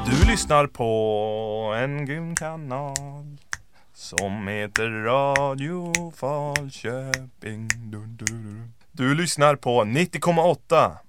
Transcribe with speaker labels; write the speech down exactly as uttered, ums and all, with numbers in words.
Speaker 1: Du lyssnar på en grym kanal som heter Radio Falköping. Du, du, du. du lyssnar på nittio komma åtta